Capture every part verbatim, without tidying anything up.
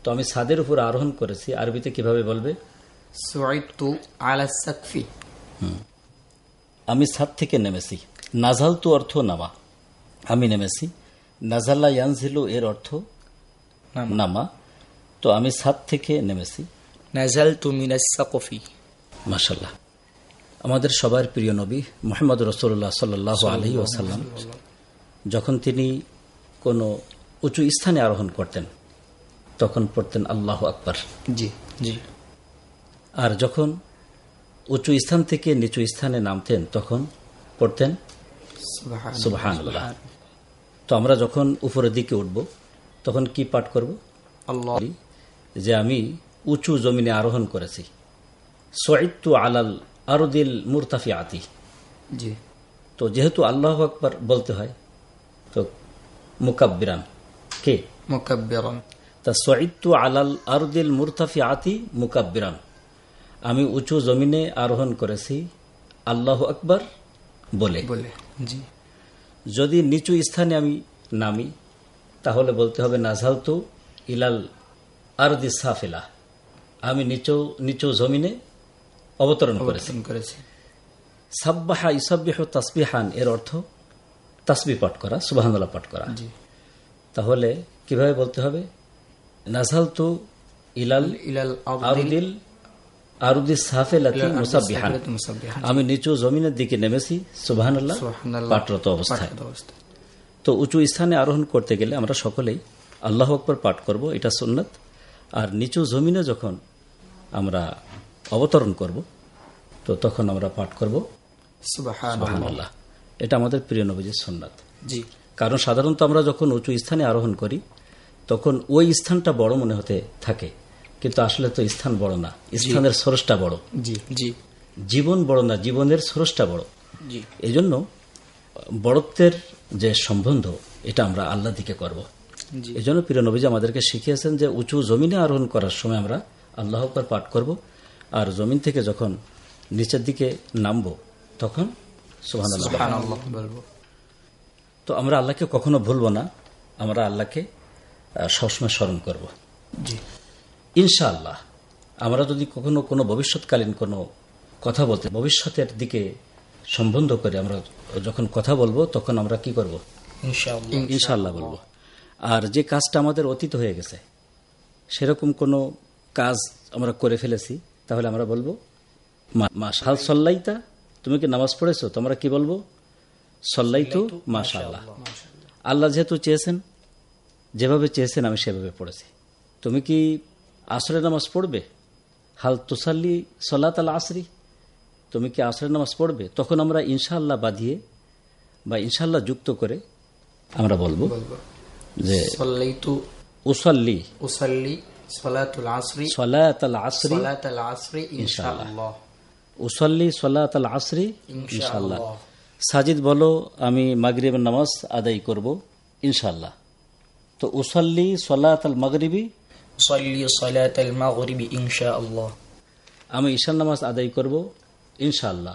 তো আমি ছাদের উপর আরোহণ করেছি, আরবিতে কিভাবে বলবে? সুআইতু আলা সাকফি। আমি ছাদ থেকে নেমেছি। নাজালতু অর্থ নামা, আমি নেমেছি। নাজাল্লা ইয়ানজিলু এর অর্থ নামা, তো আমি ছাদ থেকে নেমেছি। নাজালতু মিনাস সাকফি। মাশাআল্লাহ। আমাদের সবার প্রিয় নবী মুহাম্মদ রাসূলুল্লাহ সাল্লাল্লাহু আলাইহি ওয়াসাল্লাম যখন তিনি কোনো উঁচু স্থানে আরোহণ করতেন তখন পড়তেন আল্লাহু আকবার। জি জি। আর যখন উঁচু স্থান থেকে নিচু স্থানে নামতেন তখন পড়তেন সুবহানাল্লাহ। তো আমরা যখন উপরের দিকে উঠব তখন কি পাঠ করব? আল্লাহ, যে আমি উঁচু জমিনে আরোহণ করেছি। সুআইতু আলাল আরদিল মুরতাফিআতি। জি। তো যেহেতু আল্লাহু আকবার বলতে হয় তো মুকাব্বিরান কে? মুকাব্বিরান। তা সুআইতু আলাল আরদিল মুরতাফিআতি মুকাব্বিরান, আমি উঁচু জমিনে আরোহণ করেছি আল্লাহু আকবার বলে বলে। জি। যদি নিচু স্থানে আমি নামি তাহলে বলতে হবে নাজালতু ইলাল আরদি সাফিলা, আমি নিচু নিচু জমিনে অবতরণ করেছি। সাব্বাহা ইসাব্বিহু তাসবিহান এর অর্থ তাসবিহ পাঠ করা, সুবহানাল্লাহ পাঠ করা। তাহলে কিভাবে বলতে হবে? নাজালতু ইলাল ইলাল আরদিল আরদি সাফিলাতি মুসাব্বিহান, আমি নিচু জমিনের দিকে নেমেছি সুবহানাল্লাহ পাঠরত অবস্থায়। তো উঁচু স্থানে আরোহণ করতে গেলে আমরা সকলেই আল্লাহু আকবার পাঠ করব, এটা সুন্নাত। আর নিচু জমিনে যখন আমরা অবতরণ করব তো তখন আমরা পাঠ করব সুবহানাল্লাহ। এটা আমাদের প্রিয় নবীজির সুন্নাত। জি। কারণ সাধারণত আমরা যখন উঁচু স্থানে আরোহণ করি তখন ওই স্থানটা বড় মনে হতে থাকে, কিন্তু আসলে তো স্থান বড় না, স্থানের স্রষ্টা বড়। জি জি। জীবন বড় না, জীবনের স্রষ্টা বড়। জি। এই জন্য বড়ত্বের যে সম্বন্ধ এটা আমরা আল্লাহ দিকে করব। এই জন্য প্রিয় নবীজি আমাদেরকে শিখিয়েছেন যে উঁচু জমিনে আরোহণ করার সময় আমরা আল্লাহ আকবার পাঠ করব, আর জমিন থেকে যখন নিচের দিকে নামব তখন সুবহানাল্লাহ বলবো। তো আমরা আল্লাহকে কখনো ভুলব না, আমরা আল্লাহকে সবসময় স্মরণ করব। জি। ইনশাআল্লাহ আমরা যদি কখনো কোনো ভবিষ্যৎকালীন কোনো কথা বলতে ভবিষ্যতের দিকে সম্বন্ধ করে আমরা যখন কথা বলবো তখন আমরা কি করব? ইনশাআল্লাহ বলবো। আর যে কাজটা আমাদের অতীত হয়ে গেছে সেরকম কোনো কাজ আমরা করে ফেলেছি তাহলে আমরা বলবো মাশাআল সাল্লাইতা, তুমি কি নামাজ পড়েছো? তো আমরা কি বলবো? সাল্লাইতু মাশাআল্লাহ। আল্লাহ যেহেতু চেয়েছেন, যেভাবে চেয়েছেন আমি সেভাবে পড়েছি। তুমি কি আসরের নামাজ পড়বে? হাল তুসাল্লি সালাত আল আসরি, তুমি কি আসরের নামাজ পড়বে? তখন আমরা ইনশাআল্লাহ বাঁধিয়ে বা ইনশাআল্লাহ যুক্ত করে আমরা বলবো যে সাল্লাইতু উসাল্লি উসাল্লি সালাতুল আসরি সালাত আল আসরি সালাতুল আসরি ইনশাআল্লাহ। উসাল্লি সালাত আল আসরি ইনশাআল্লাহ। সাজিদ বলো আমি মাগরিবের নামাজ আদায় করব ইনশাআল্লাহ। তো উসাল্লি সালাত আল মাগরিবি উসাল্লি সালাত আল মাগরিবি ইনশাআল্লাহ, আমি ঈশার নামাজ আদায় করব ইনশাআল্লাহ।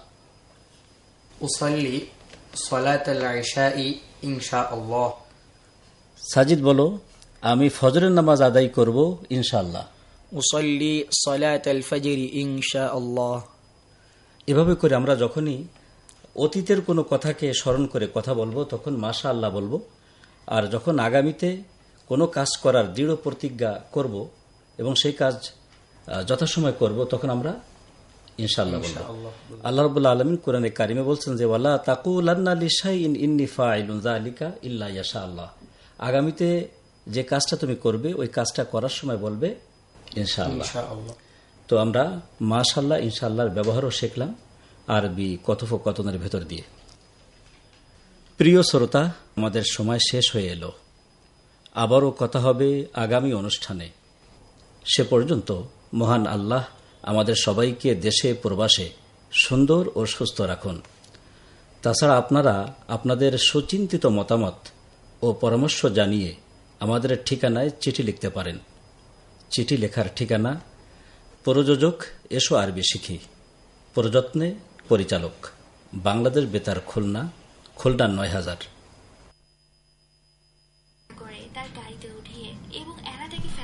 উসাল্লি সালাত আল ইশাই ইনশাআল্লাহ। সাজিদ বলো আমি ফজরের নামাজ আদায় করব ইনশাআল্লাহ। উসাল্লি সালাত আল ফজরি ইনশাআল্লাহ। এভাবে করে আমরা যখনই অতীতের কোনো কথাকে স্মরণ করে কথা বলবো তখন মাশাআল্লাহ বলবো, আর যখন আগামীতে কোনো কাজ করার দৃঢ় প্রতিজ্ঞা করব এবং সেই কাজ যথাসময় করব তখন আমরা ইনশাআল্লাহ বলবো। আল্লাহ রাব্বুল আলামিন কোরআনে কারিমে বলছেন যে ওয়ালা তাকুলান্না লিশাইইন ইন্নী ফাইলুন যালিকা ইল্লা ইয়াশাআল্লাহ, আগামীতে যে কাজটা তুমি করবে ওই কাজটা করার সময় বলবে ইনশাআল্লাহ। তো আমরা মাশাআল্লাহ ইনশাআল্লাহর ব্যবহারও শিখলাম আরবি কথোপকথনের ভেতর দিয়ে। প্রিয় শ্রোতা, আমাদের সময় শেষ হয়ে এলো, আবারও কথা হবে আগামী অনুষ্ঠানে। সে পর্যন্ত মহান আল্লাহ আমাদের সবাইকে দেশে প্রবাসে সুন্দর ও সুস্থ রাখুন। তাছাড়া আপনারা আপনাদের সুচিন্তিত মতামত ও পরামর্শ জানিয়ে আমাদের ঠিকানায় চিঠি লিখতে পারেন। চিঠি লেখার ঠিকানা প্রযোজক এসো আরবি শিখি, প্রযত্নে পরিচালক, বাংলাদেশ বেতার খুলনা, খুলনা নয় হাজার।